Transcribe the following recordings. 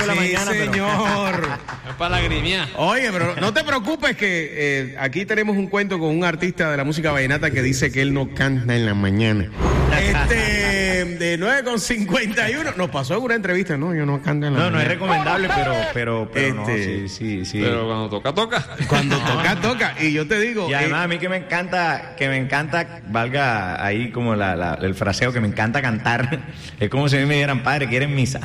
la mañana. Señor. Es para la grimia. Oye, pero no te preocupes que aquí tenemos un cuento con un artista de la música vallenata que dice que él no canta en la mañana. De 9:51. Nos pasó en una entrevista, ¿no? Yo no canto en la mañana. No es recomendable, pero no, sí. Pero cuando toca. Cuando toca. Y yo te digo. Y además a mí que me encanta, valga ahí como el fraseo, que me encanta cantar. Es como si a mí me dieran, padre, ¿quieren misa?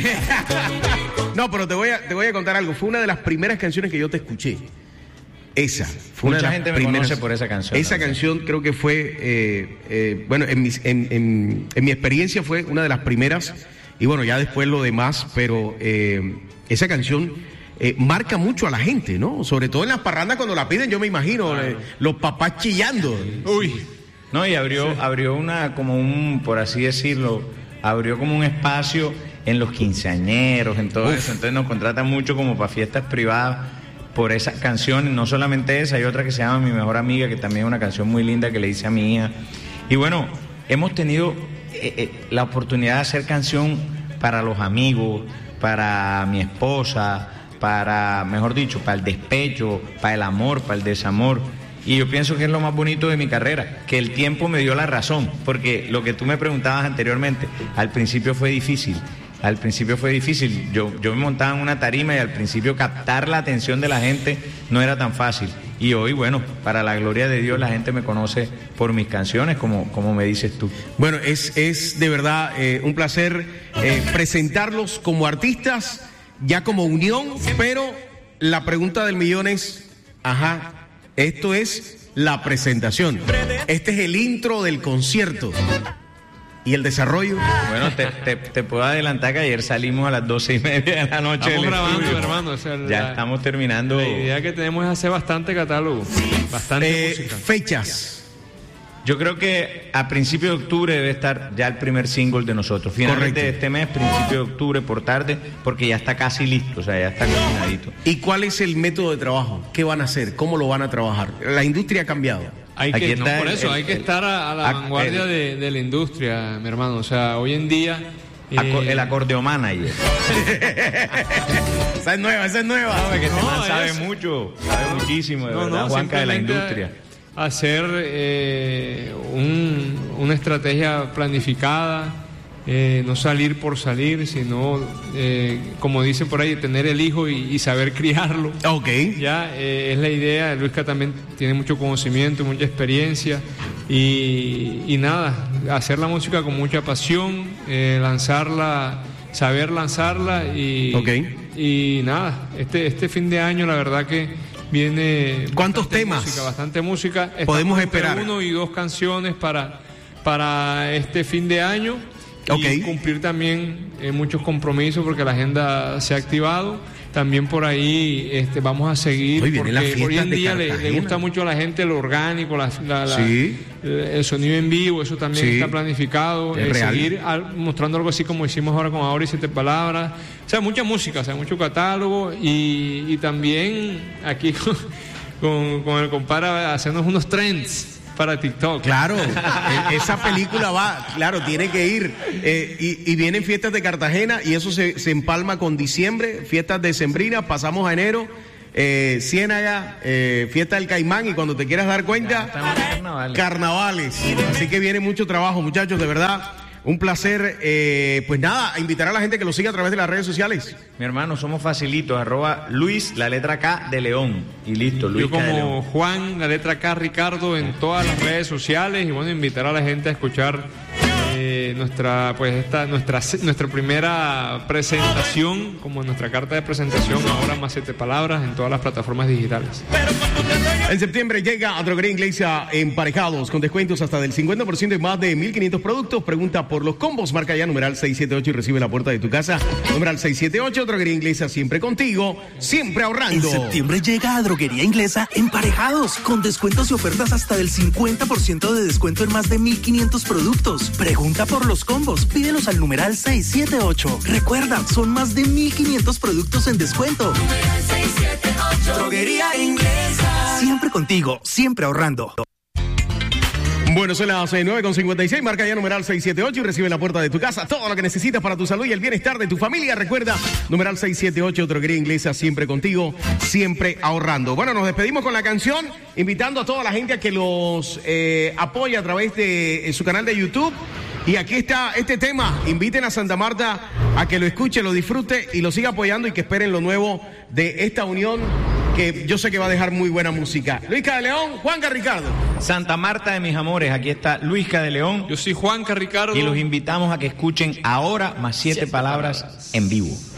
No, pero te voy a contar algo. Fue una de las primeras canciones que yo te escuché. Esa. Fue Mucha gente me conoce por esa canción. Esa canción creo que fue, bueno, en mi experiencia fue una de las primeras. Y bueno, ya después lo demás, pero esa canción marca mucho a la gente, ¿no? Sobre todo en las parrandas cuando la piden, yo me imagino, los papás chillando. Uy. No, y abrió una, como un, por así decirlo, abrió como un espacio en los quinceañeros, en todo eso. Entonces nos contratan mucho como para fiestas privadas por esas canciones. No solamente esa, hay otra que se llama Mi Mejor Amiga, que también es una canción muy linda que le hice a mi hija. Y bueno, hemos tenido la oportunidad de hacer canción para los amigos, para mi esposa, para, mejor dicho, para el despecho, para el amor, para el desamor. Y yo pienso que es lo más bonito de mi carrera, que el tiempo me dio la razón, porque lo que tú me preguntabas anteriormente, al principio fue difícil. Yo me montaba en una tarima y al principio captar la atención de la gente no era tan fácil. Y hoy, bueno, para la gloria de Dios, la gente me conoce por mis canciones, como me dices tú. Bueno, es de verdad un placer presentarlos como artistas, ya como unión, pero la pregunta del millón es, esto es la presentación. Este es el intro del concierto. ¿Y el desarrollo? Bueno, te puedo adelantar que ayer salimos a las 12:30 de la noche. Estamos grabando, hermano. O sea, ya estamos terminando. La idea que tenemos es hacer bastante catálogo. Bastante música. Fechas. Yo creo que a principios de octubre debe estar ya el primer single de nosotros. Finalmente de este mes, principio de octubre, por tarde, porque ya está casi listo, o sea, ya está cocinadito. ¿Y cuál es el método de trabajo? ¿Qué van a hacer? ¿Cómo lo van a trabajar? La industria ha cambiado. Hay que estar a la vanguardia de la industria, mi hermano. O sea, hoy en día... el acordeón manager. Esa es nueva. No, que este man sabe mucho, sabe muchísimo, de verdad, Juanca, de la industria. Hacer una estrategia planificada, no salir por salir, sino, como dicen por ahí, tener el hijo y saber criarlo. Ok. Ya, es la idea. Luisca también tiene mucho conocimiento, mucha experiencia y nada, hacer la música con mucha pasión, lanzarla, saber lanzarla y nada, este fin de año la verdad que viene... ¿Cuántos temas? Bastante música. Podemos esperar 1 y 2 canciones para este fin de año. Y cumplir también muchos compromisos porque la agenda se ha activado. También por ahí vamos a seguir, porque hoy en día le gusta mucho a la gente lo orgánico, el sonido en vivo, eso también está planificado. Seguir mostrando algo así como hicimos ahora con Ahora y 7 Palabras. O sea, mucha música, o sea, mucho catálogo y también aquí con el compadre hacernos unos trends para TikTok. Claro, esa película va, claro, tiene que ir. Y vienen fiestas de Cartagena y eso se empalma con diciembre, fiestas decembrinas, pasamos a enero, Ciénaga, fiesta del Caimán y cuando te quieras dar cuenta, carnavales. Así que viene mucho trabajo, muchachos, de verdad. Un placer, pues nada, invitar a la gente que lo siga a través de las redes sociales. Mi hermano, somos facilitos, @Luis, la letra K de León, y listo, Luis. Yo como Juan, la letra K, Ricardo, en todas las redes sociales, y bueno, invitar a la gente a escuchar nuestra primera presentación, como nuestra carta de presentación, Ahora más 7 Palabras, en todas las plataformas digitales. En septiembre llega a Droguería Inglesa Emparejados, con descuentos hasta del 50% en más de 1.500 productos. Pregunta por los combos, marca ya numeral 678 y recibe la puerta de tu casa. Numeral 678, Droguería Inglesa, siempre contigo, siempre ahorrando. En septiembre llega a Droguería Inglesa Emparejados, con descuentos y ofertas hasta del 50% de descuento en más de 1.500 productos. Pregunta por los combos, pídelos al numeral 678. Recuerda, son más de 1.500 productos en descuento. Numeral 678. Droguería Inglesa. Siempre contigo, siempre ahorrando. Bueno, son las 9:56, marca ya numeral 678 y recibe en la puerta de tu casa todo lo que necesitas para tu salud y el bienestar de tu familia. Recuerda, numeral 678, Droguería Inglesa, siempre contigo, siempre ahorrando. Bueno, nos despedimos con la canción, invitando a toda la gente a que los apoye a través de su canal de YouTube. Y aquí está este tema, inviten a Santa Marta a que lo escuche, lo disfrute y lo siga apoyando y que esperen lo nuevo de esta unión que yo sé que va a dejar muy buena música. Luisca de León, Juanca Ricardo. Santa Marta de mis amores, aquí está Luisca de León. Yo soy Juanca Ricardo. Y los invitamos a que escuchen Ahora más 7 palabras en vivo.